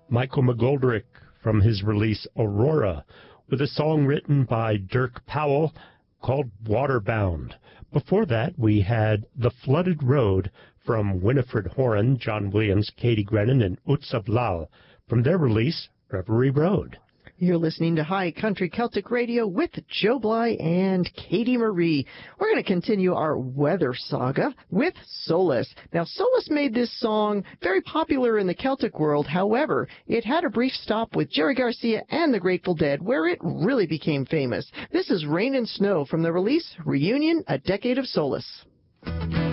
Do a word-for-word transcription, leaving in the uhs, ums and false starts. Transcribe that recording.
Michael McGoldrick from his release Aurora, with a song written by Dirk Powell called Waterbound. Before that, we had The Flooded Road from Winifred Horan, John Williams, Katie Grennan, and Utsav Lal from their release Reverie Road. You're listening to High Country Celtic Radio with Joe Bly and Katie Marie. We're going to continue our weather saga with Solus. Now, Solus made this song very popular in the Celtic world. However, it had a brief stop with Jerry Garcia and the Grateful Dead, where it really became famous. This is Rain and Snow from the release Reunion, A Decade of Solus.